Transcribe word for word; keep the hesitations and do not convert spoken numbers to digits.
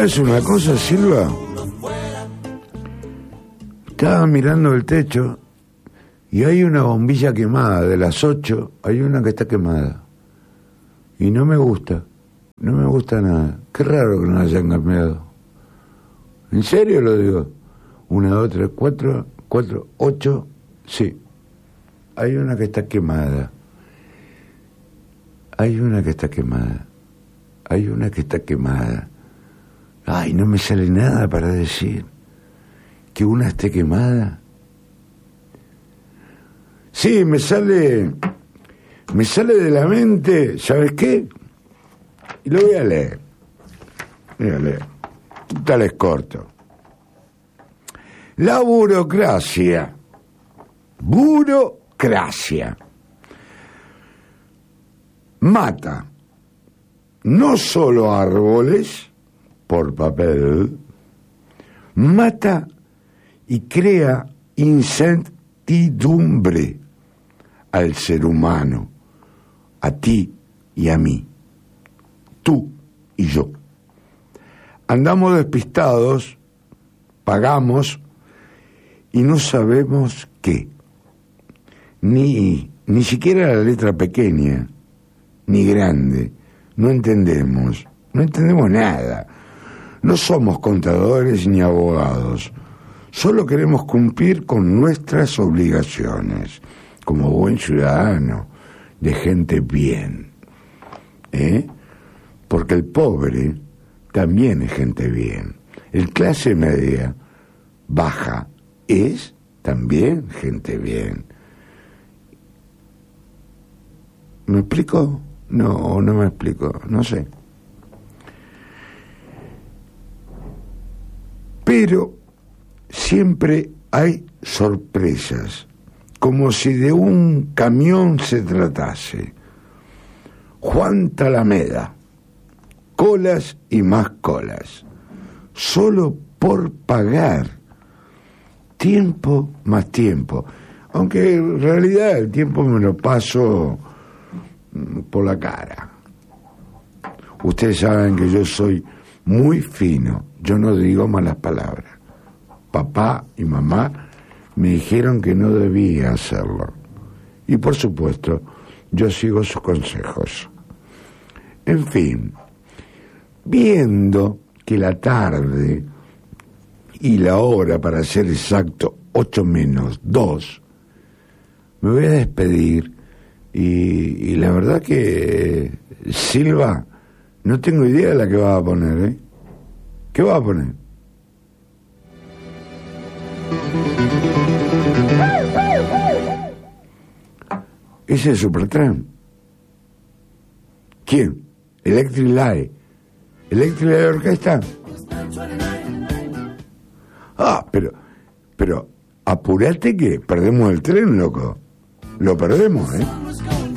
¿Sabes una cosa, Silva? Estaba mirando el techo y hay una bombilla quemada. De las ocho hay una que está quemada y no me gusta, no me gusta nada. Qué raro que no la hayan cambiado. ¿En serio lo digo? Una, dos, tres, cuatro, cuatro, ocho. Sí, hay una que está quemada. Hay una que está quemada. Hay una que está quemada. Ay, no me sale nada para decir que una esté quemada. Sí, me sale, me sale de la mente, ¿sabes qué? Y lo voy a leer. Voy a leer. Tal es corto. La burocracia. Burocracia. Mata no solo árboles por papel, mata y crea incertidumbre al ser humano, a ti y a mí, tú y yo. Andamos despistados, pagamos y no sabemos qué, ni, ni siquiera la letra pequeña, ni grande, no entendemos, no entendemos nada. No somos contadores ni abogados, solo queremos cumplir con nuestras obligaciones, como buen ciudadano, de gente bien, ¿eh? Porque el pobre también es gente bien. El clase media, baja, es también gente bien. ¿Me explico? No, no me explico, no sé. Pero siempre hay sorpresas, como si de un camión se tratase. Juan Talameda, colas y más colas, solo por pagar. Tiempo más tiempo, aunque en realidad el tiempo me lo paso por la cara. Ustedes saben que yo soy muy fino, yo no digo malas palabras. Papá y mamá me dijeron que no debía hacerlo. Y por supuesto, yo sigo sus consejos. En fin, viendo que la tarde y la hora, para ser exacto, ocho menos dos, me voy a despedir y, y la verdad que, Silva, no tengo idea de la que va a poner, ¿eh? ¿Qué va a poner? Ese es Supertramp. ¿Quién? Electric Light. Electric Light Orquesta. Ah, pero, pero, apurate que perdemos el tren, loco. Lo perdemos, ¿eh?